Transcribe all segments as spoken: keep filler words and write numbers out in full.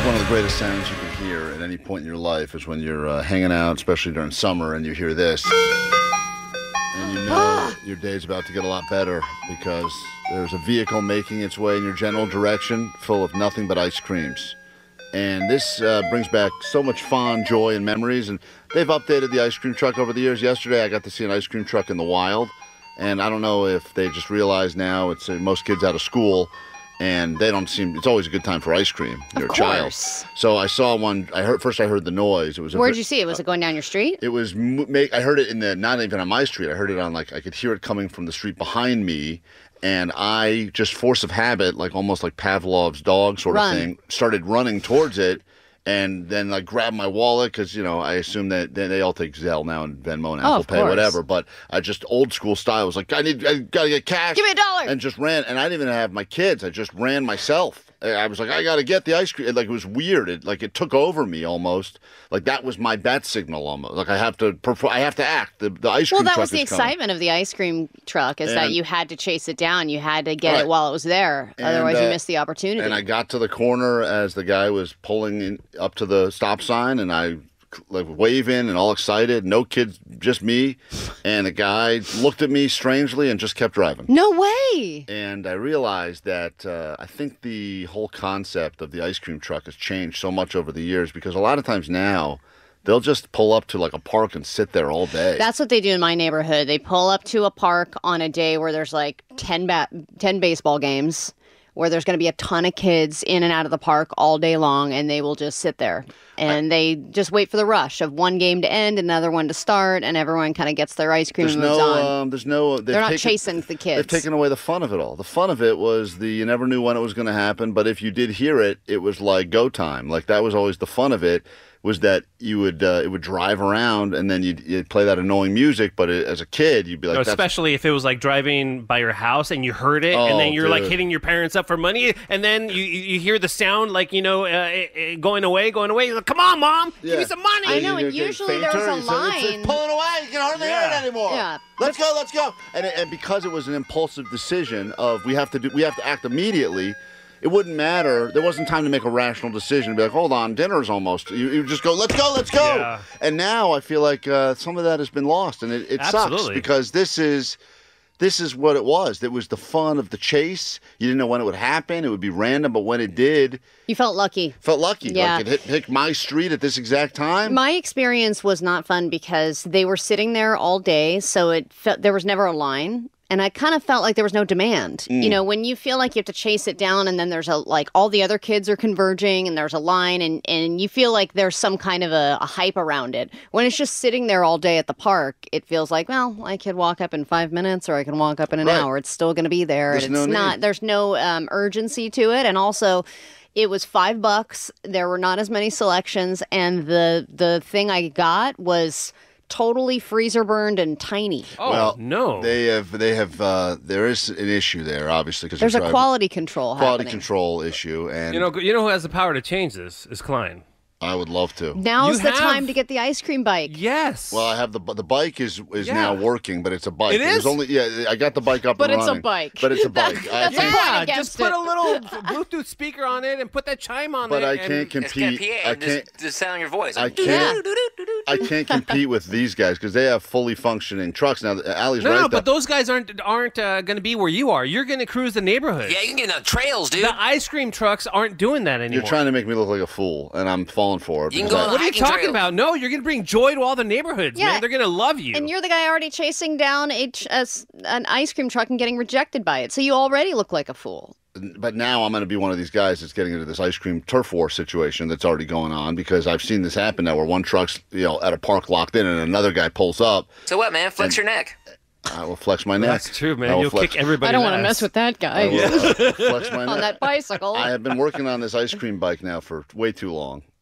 one of the greatest sounds you can hear at any point in your life is when you're uh, hanging out, especially during summer, and you hear this. And you know your day's about to get a lot better because there's a vehicle making its way in your general direction full of nothing but ice creams. And this uh, brings back so much fond joy and memories. And they've updated the ice cream truck over the years. Yesterday, I got to see an ice cream truck in the wild. And I don't know if they just realize now it's uh, most kids out of school. And they don't seem, it's always a good time for ice cream. You're of a child. course. So I saw one, I heard, first I heard the noise. It was. Where'd a, you see it? Was it going down your street? It was, I heard it in the, not even on my street. I heard it on like, I could hear it coming from the street behind me. And I, just force of habit, like almost like Pavlov's dog sort Run. of thing, started running towards it. And then like grabbed my wallet because, you know, I assume that they, they all take Zelle now and Venmo and Oh, Apple of Pay, course. whatever. But I just old school style was like, I need, I gotta get cash. Give me a dollar. And just ran. And I didn't even have my kids. I just ran myself. I was like, I gotta get the ice cream. Like it was weird. It like it took over me almost. Like that was my bat signal almost. Like I have to, perform, I have to act. The, the ice Well, cream that truck was the is coming. excitement of the ice cream truck, is that And- you had to chase it down. You had to get Right. it while it was there. And, Otherwise, you uh, missed the opportunity. And I got to the corner as the guy was pulling in, up to the stop sign, and I like waving and all excited. No kids, just me. And the guy looked at me strangely and just kept driving. No way. And I realized that uh, I think the whole concept of the ice cream truck has changed so much over the years because a lot of times now they'll just pull up to like a park and sit there all day. That's what they do in my neighborhood. They pull up to a park on a day where there's like ten, ba- ten baseball games, where there's going to be a ton of kids in and out of the park all day long, and they will just sit there. And I, they just wait for the rush of one game to end, another one to start, and everyone kind of gets their ice cream there's and moves no, on. um, there's no. They're not taken, chasing the kids. They've taken away the fun of it all. The fun of it was the you never knew when it was going to happen, but if you did hear it, it was like go time. Like that was always the fun of it. Was that you would uh, it would drive around and then you'd, you'd play that annoying music, but it, as a kid you'd be like, No, that's, especially if it was like driving by your house and you heard it, Oh, and then you're like dude. hitting your parents up for money, and then you you you hear the sound like you know uh, uh, going away, going away. You're like, come on, mom, Yeah. give me some money. I know, and You're getting usually there's fainter. a He said, "It's- it's line." pulling away. You can hardly Yeah. hear it anymore. Yeah. Let's go, let's go. And it- and because it was an impulsive decision of we have to do, we have to act immediately. It wouldn't matter. There wasn't time to make a rational decision. Be like, hold on, dinner's almost. You, you just go, let's go, let's go. Yeah. And now I feel like uh, some of that has been lost, and it, it sucks Absolutely. because this is. This is what it was. It was the fun of the chase. You didn't know when it would happen. It would be random, but when it did, You felt lucky. felt lucky. Yeah. Like it hit, hit my street at this exact time. My experience was not fun because they were sitting there all day, so it felt there was never a line. And I kind of felt like there was no demand. Mm. You know, when you feel like you have to chase it down and then there's a, like all the other kids are converging and there's a line and, and you feel like there's some kind of a, a hype around it. When it's just sitting there all day at the park, it feels like, well, I could walk up in five minutes or I can walk up in an Right. hour. It's still going to be there. There's and it's no not, need. there's no um, urgency to it. And also, it was five bucks. There were not as many selections. And the the thing I got was totally freezer burned and tiny. Oh well, no, They have, they have. Uh, there is an issue there, obviously, because There's a quality control quality happening. control issue, and you know you know who has the power to change this is Klein. I would love to. Now's You the have- time to get the ice cream bike. Yes. Well, I have the the bike is is Yeah. now working, but it's a bike. It was is? only yeah. I got the bike up, But and it's a running, bike. But it's a That's- bike. I that's can't- a point yeah, against just put it. a little Bluetooth speaker on it and put that chime on but it. I and- can't It's got a compete. P A I and can't. just, just sound on your voice. I Like, can't. I can't compete with these guys because they have fully functioning trucks. Now, Allie's No, right. no, though. but those guys aren't aren't uh, going to be where you are. You're going to cruise the neighborhood. Yeah, you can get on the trails, dude. The ice cream trucks aren't doing that anymore. You're trying to make me look like a fool, and I'm falling for it. You can because go I- What are you hiking talking trails. about? No, you're going to bring joy to all the neighborhoods, Yeah. man. They're going to love you. And you're the guy already chasing down a, ch- a s- an ice cream truck and getting rejected by it. So you already look like a fool. But now I'm going to be one of these guys that's getting into this ice cream turf war situation that's already going on because I've seen this happen now where one truck's you know at a park locked in and another guy pulls up. So what, man? Flex your neck. I will flex my neck. That's true, I man. will You'll flex, kick everybody. I don't want to mess with that guy I will, uh, flex my on neck. that bicycle. I have been working on this ice cream bike now for way too long.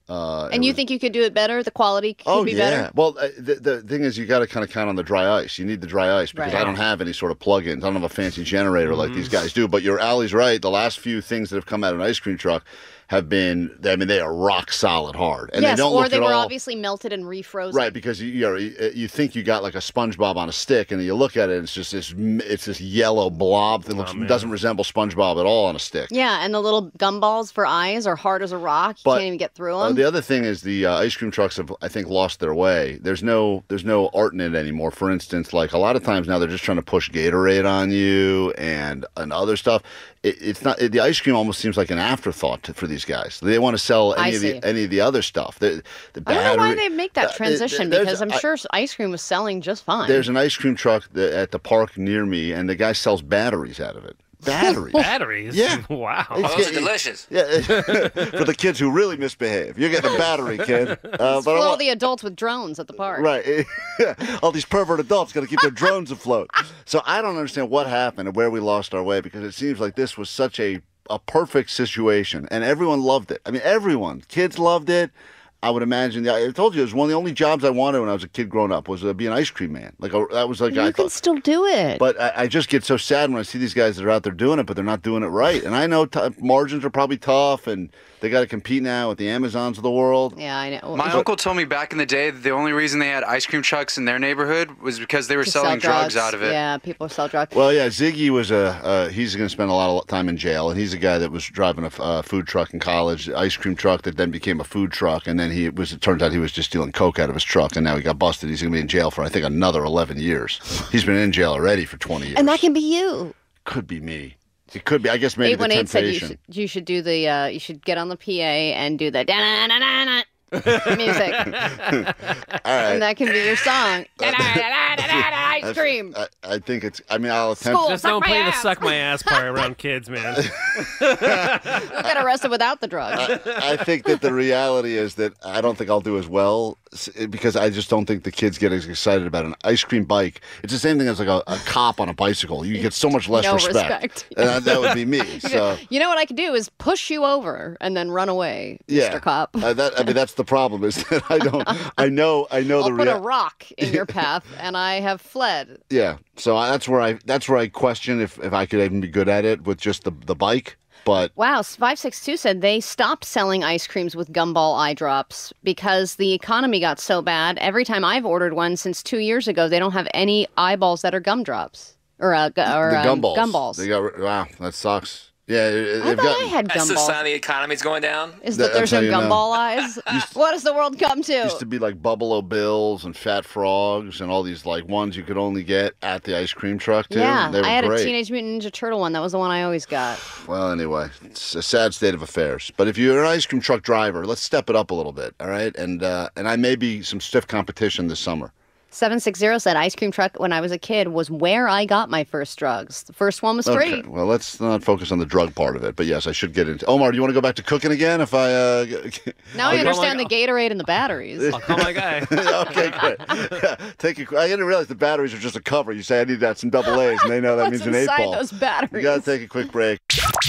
Uh, And it you was- think you could do it better? The quality could Oh be yeah. better? Well, uh, the, the thing is, you got to kind of count on the dry ice. You need the dry ice because Right. I don't have any sort of plugins. I don't have a fancy generator like Mm-hmm. these guys do. But your Allie's right. The last few things that have come out of an ice cream truck have been. I mean, they are rock solid hard, and yes, they don't or look they at were all. obviously melted and refrozen. Right, because you you, know, you you think you got like a SpongeBob on a stick, and then you look at it, and it's just this m- it's this yellow blob that looks man. doesn't resemble SpongeBob at all on a stick. Yeah, and the little gumballs for eyes are hard as a rock. You But, can't even get through Uh, them. the other thing is the uh, ice cream trucks have, I think, lost their way. There's no, there's no art in it anymore. For instance, like a lot of times now, they're just trying to push Gatorade on you and and other stuff. It, it's not it, the ice cream almost seems like an afterthought to, for these guys. They want to sell I any of see. the any of the other stuff. The, the I don't know why battery- they make that Uh, transition there's- because I'm I- sure ice cream was selling just fine. There's an ice cream truck that, at the park near me, and the guy sells batteries out of it. Batteries. Batteries? Yeah. Wow. Oh, those are delicious. Yeah, for the kids who really misbehave. You're getting a battery, kid. Uh, For I all want- the adults with drones at the park. Right. All these pervert adults got to keep their drones afloat. So I don't understand what happened and where we lost our way because it seems like this was such a, a perfect situation and everyone loved it. I mean, everyone. Kids loved it. I would imagine. I told you it was one of the only jobs I wanted when I was a kid growing up was to be an ice cream man. Like a, that was like You I can thought. still do it. But I, I just get so sad when I see these guys that are out there doing it, but they're not doing it right. And I know t- margins are probably tough, and they got to compete now with the Amazons of the world. yeah, I know. My uncle told me back in the day that the only reason they had ice cream trucks in their neighborhood was because they were To sell selling drugs. out of it. Yeah, people sell drugs. Well, yeah, Ziggy was a. Uh, he's going to spend a lot of time in jail, and he's a guy that was driving a uh, food truck in college, ice cream truck that then became a food truck, and then he was. It turns out he was just stealing coke out of his truck, and now he got busted. He's going to be in jail for I think another eleven years. He's been in jail already for twenty years. and that can be you. could be me. It could be. I guess maybe eight the one eight said you temptation. should, you should do the uh, you should get on the P A and do the da-na-na-na-na music, All and right. that can be your song. Da-da-da-da-da-da, Ice cream. I, I think it's. I mean, I'll attempt. School. Just Suck don't my play the ass. suck my ass part around kids, man. You'll get arrested without the drugs. I think that the reality is that I don't think I'll do as well s- because I just don't think the kids get as excited about an ice cream bike. It's the same thing as like a, a cop on a bicycle. You get so much less No respect. respect. And that- that would be me. So You know what I could do is push you over and then run away, yeah, Mister Cop. Uh, that, I mean, that's the problem is that I don't. I know. I know I'll the put a rea- rock in your path, and I have fled. Yeah. So I, that's where I. That's where I question if, if I could even be good at it with just the the bike. But Wow, five six two said they stopped selling ice creams with gumball eye drops because the economy got so bad. Every time I've ordered one since two years ago, they don't have any eyeballs that are gumdrops or uh, gu- or the um, gumballs. gumballs. They got. Wow, that sucks. Yeah, it- I they've thought got. I had That's the sign gumballs. the economy's going down. Is That- that there's that's no how you know. gumball eyes? What does the world come to? Used to be like Buffalo Bills and Fat Frogs and all these like ones you could only get at the ice cream truck too. Yeah, they were I had great. a Teenage Mutant Ninja Turtle one. That was the one I always got. Well, anyway, it's a sad state of affairs. But if you're an ice cream truck driver, let's step it up a little bit, all right? And uh, and I may be some stiff competition this summer. seven six zero said ice cream truck when I was a kid was where I got my first drugs. The first one was free. Okay, well, let's not focus on the drug part of it. But yes, I should get into. Omar, do you want to go back to cooking again? If I uh, Now I I'll go understand the like- Gatorade and the batteries. I'll call my guy. okay, great. Yeah, take a, I didn't realize the batteries are just a cover. You say I need that some double A's, and they know that What's means an eight inside ball. those You batteries? gotta take a quick break.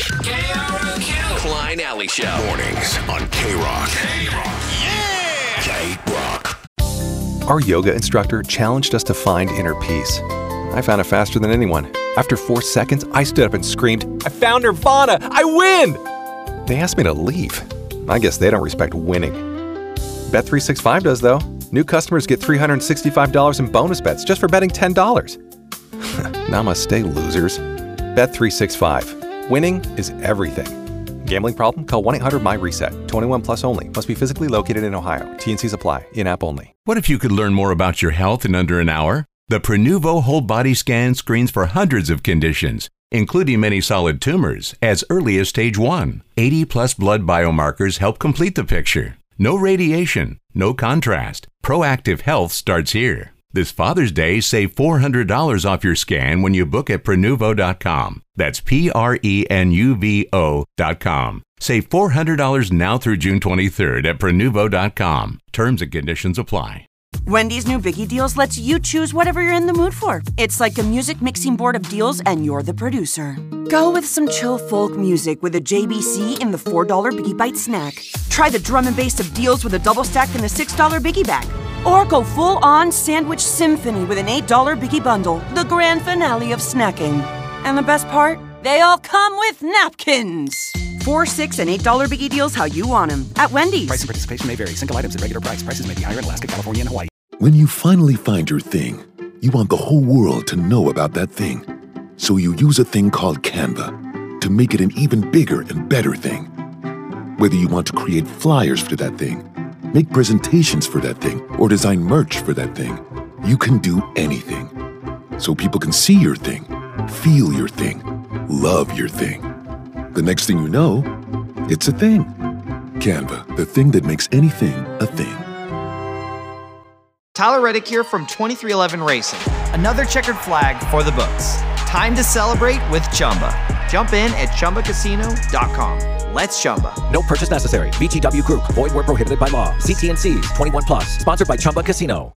Klein Alley Show. Mornings on K-Rock. Yeah! K-Rock. Our yoga instructor challenged us to find inner peace. I found it faster than anyone. After four seconds, I stood up and screamed, "I found Nirvana! I win!" They asked me to leave. I guess they don't respect winning. Bet three sixty-five does, though. New customers get three hundred sixty-five dollars in bonus bets just for betting ten dollars. Namaste, losers. Bet three sixty-five. Winning is everything. Gambling problem? Call one eight hundred my reset. twenty-one plus only. Must be physically located in Ohio. T N Cs apply. In-app only. What if you could learn more about your health in under an hour? The Prenuvo Whole Body Scan screens for hundreds of conditions, including many solid tumors, as early as stage one. eighty plus blood biomarkers help complete the picture. No radiation, no contrast. Proactive health starts here. This Father's Day, save four hundred dollars off your scan when you book at Prenuvo dot com. That's P R E N U V O dot com. Save four hundred dollars now through June twenty-third at Prenuvo dot com. Terms and conditions apply. Wendy's new Biggie Deals lets you choose whatever you're in the mood for. It's like a music mixing board of deals, and you're the producer. Go with some chill folk music with a J B C in the four dollar Biggie Bite snack. Try the drum and bass of deals with a double stack in the six dollar Biggie Bag. Or go full-on sandwich symphony with an eight dollar Biggie Bundle, the grand finale of snacking. And the best part? They all come with napkins. Four, six, and eight dollar Biggie Deals how you want them at Wendy's. Price and participation may vary. Single items at regular price. Prices may be higher in Alaska, California, and Hawaii. When you finally find your thing, you want the whole world to know about that thing. So you use a thing called Canva to make it an even bigger and better thing. Whether you want to create flyers for that thing, make presentations for that thing, or design merch for that thing, you can do anything. So people can see your thing, feel your thing, love your thing. The next thing you know, it's a thing. Canva, the thing that makes anything a thing. Tyler Reddick here from twenty-three eleven Racing. Another checkered flag for the books. Time to celebrate with Chumba. Jump in at Chumba Casino dot com. Let's Chumba. No purchase necessary. V G W Group. Void where prohibited by law. See T and C's. twenty-one plus. Sponsored by Chumba Casino.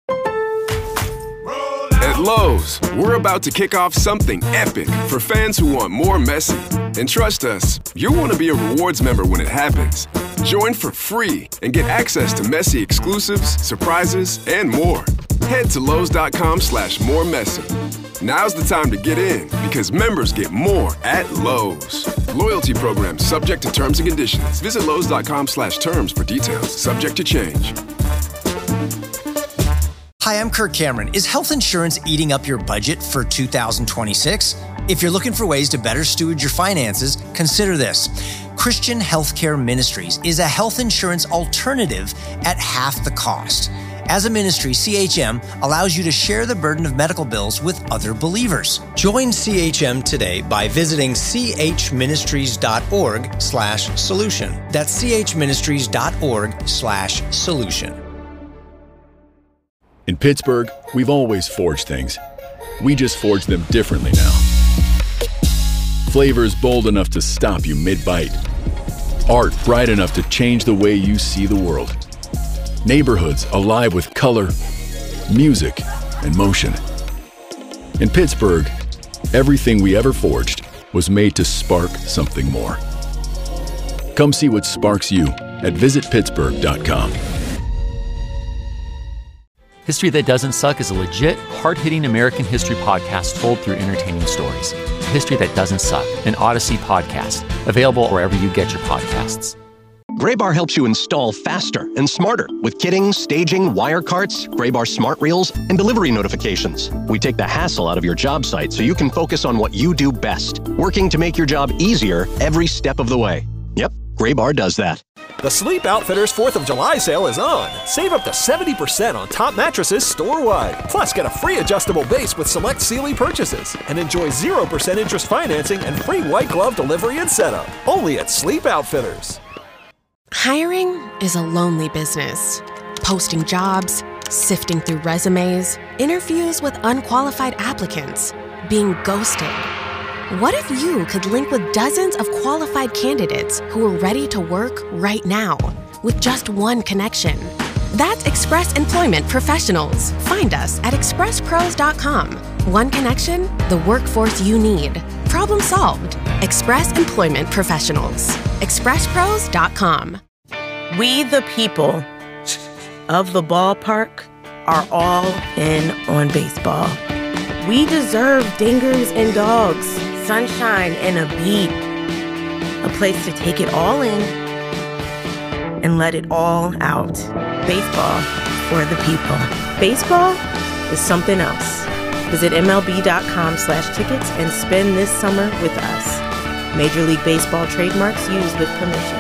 At Lowe's, we're about to kick off something epic for fans who want more Messi. And trust us, you'll want to be a rewards member when it happens. Join for free and get access to Messi exclusives, surprises, and more. Head to Lowe's.com slash more Messi. Now's the time to get in because members get more at Lowe's. Loyalty program subject to terms and conditions. Visit Lowe's.com slash terms for details. Subject to change. Hi, I'm Kirk Cameron. Is health insurance eating up your budget for two thousand twenty-six? If you're looking for ways to better steward your finances, consider this. Christian Healthcare Ministries is a health insurance alternative at half the cost. As a ministry, C H M allows you to share the burden of medical bills with other believers. Join C H M today by visiting chministries.org slash solution. That's chministries.org slash solution. In Pittsburgh, we've always forged things. We just forge them differently now. Flavors bold enough to stop you mid-bite. Art bright enough to change the way you see the world. Neighborhoods alive with color, music, and motion. In Pittsburgh, everything we ever forged was made to spark something more. Come see what sparks you at visit pittsburgh dot com. History That Doesn't Suck is a legit, hard-hitting American history podcast told through entertaining stories. History That Doesn't Suck, an Odyssey podcast, available wherever you get your podcasts. Graybar helps you install faster and smarter with kitting, staging, wire carts, Graybar smart reels, and delivery notifications. We take the hassle out of your job site so you can focus on what you do best, working to make your job easier every step of the way. Yep, Graybar does that. The Sleep Outfitters fourth of July sale is on. Save up to seventy percent on top mattresses store-wide. Plus, get a free adjustable base with select Sealy purchases. And enjoy zero percent interest financing and free white glove delivery and setup. Only at Sleep Outfitters. Hiring is a lonely business. Posting jobs, sifting through resumes, interviews with unqualified applicants, being ghosted. What if you could link with dozens of qualified candidates who are ready to work right now with just one connection? That's Express Employment Professionals. Find us at express pros dot com. One connection, the workforce you need. Problem solved. Express Employment Professionals. express pros dot com. We, the people of the ballpark, are all in on baseball. We deserve dingers and dogs, sunshine and a beat. A place to take it all in and let it all out. Baseball for the people. Baseball is something else. Visit MLB.com slash tickets and spend this summer with us. Major League Baseball trademarks used with permission.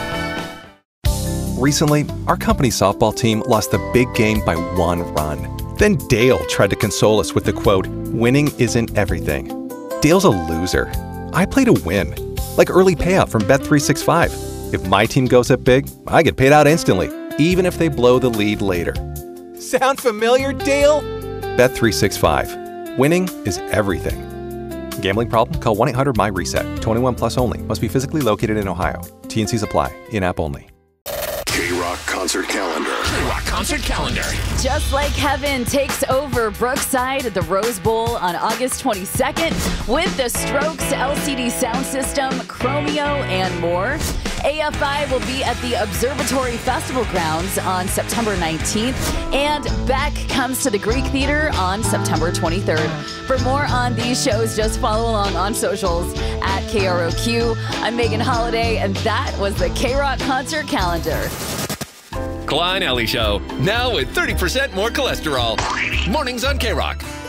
Recently, our company's softball team lost the big game by one run. Then Dale tried to console us with the quote, "Winning isn't everything." Dale's a loser. I play to win. Like early payout from Bet three sixty-five. If my team goes up big, I get paid out instantly, even if they blow the lead later. Sound familiar, Dale? Bet three sixty-five. Winning is everything. Gambling problem? Call one eight hundred M Y reset. twenty-one plus only. Must be physically located in Ohio. T and C's apply. In-app only. K-Rock concert calendar. K-Rock concert calendar. Just Like Heaven takes over Brookside at the Rose Bowl on August twenty-second with the Strokes L C D sound system, Chromeo, and more. A F I will be at the Observatory Festival grounds on September nineteenth, and Beck comes to the Greek Theater on September twenty-third. For more on these shows, just follow along on socials at K R O Q. I'm Megan Holiday, and that was the K-Rock concert calendar. Klein Alley Show, now with thirty percent more cholesterol. Mornings on K-Rock.